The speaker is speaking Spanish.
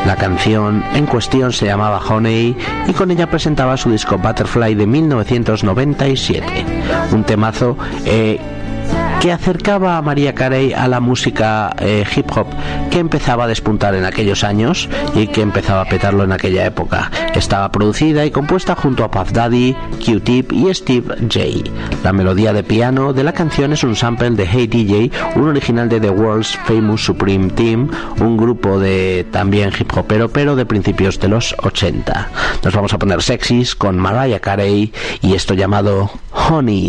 La canción en cuestión se llamaba Honey y con ella presentaba su disco Butterfly de 1997, un temazo que acercaba a Mariah Carey a la música hip hop que empezaba a despuntar en aquellos años y que empezaba a petarlo en aquella época. Estaba producida y compuesta junto a Puff Daddy, Q-Tip y Steve J. La melodía de piano de la canción es un sample de Hey DJ, un original de The World's Famous Supreme Team, un grupo de también hip hopero pero de principios de los 80. Nos vamos a poner sexys con Mariah Carey y esto llamado Honey.